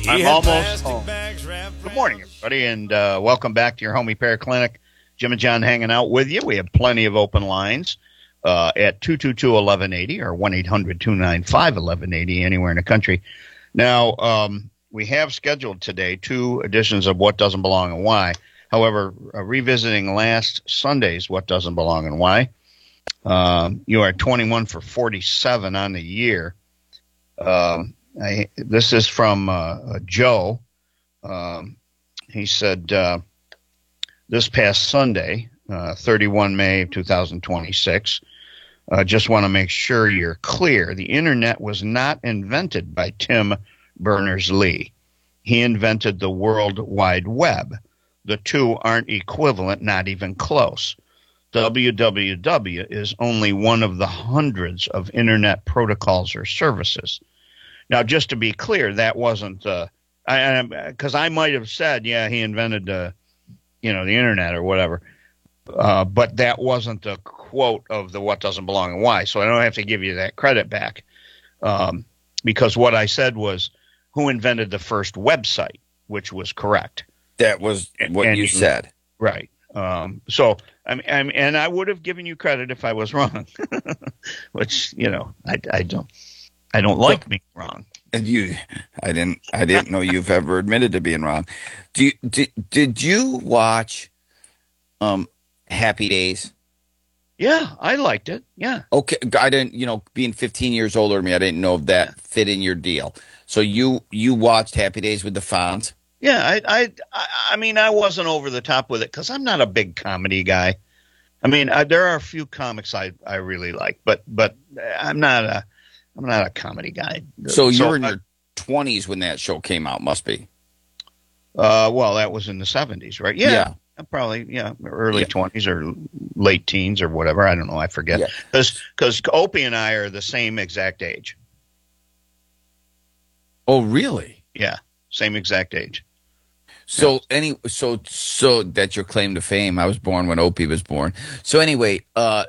I'm almost home. Good morning, everybody, and welcome back to your home repair clinic. Jim and John hanging out with you. We have plenty of open lines at 222-1180 or 1-800-295-1180 anywhere in the country. Now, we have scheduled today 2 editions of What Doesn't Belong and Why. However, revisiting last Sunday's What Doesn't Belong and Why, you are 21 for 47 on the year. This is from Joe. He said, this past Sunday, 31 May of 2026, just want to make sure you're clear. The internet was not invented by Tim Berners-Lee. He invented the World Wide Web. The two aren't equivalent, not even close. www is only one of the hundreds of internet protocols or services. Now, just to be clear, that wasn't because I might have said, yeah, he invented the internet or whatever, but that wasn't a quote of the What Doesn't Belong and Why. So I don't have to give you that credit back, because what I said was who invented the first website, which was correct. That was what you said, right? So and I would have given you credit if I was wrong, which I don't like being wrong. And I didn't know you've ever admitted to being wrong. Did you watch Happy Days? Yeah, I liked it. Yeah. Okay, I didn't. Being 15 years older than me, I didn't know if that fit in your deal. So you watched Happy Days with the Fonz? Yeah, I mean, I wasn't over the top with it because I'm not a big comedy guy. I mean, there are a few comics I really like, but I'm not a comedy guy. So you're in your 20s when that show came out, must be. Well, that was in the 70s, right? Yeah. Probably, early 20s or late teens or whatever. I don't know. I forget. Because Opie and I are the same exact age. Oh, really? Yeah, same exact age. So so that's your claim to fame. I was born when Opie was born. So anyway,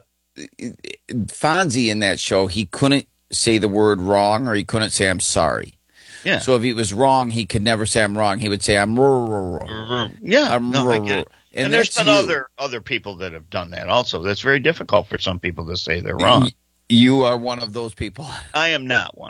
Fonzie in that show, he couldn't say the word wrong, or he couldn't say I'm sorry. Yeah. So if he was wrong, he could never say I'm wrong. He would say I'm yeah. I'm I get it. And there's been other people that have done that also. That's very difficult for some people to say they're wrong. You are one of those people. I am not one.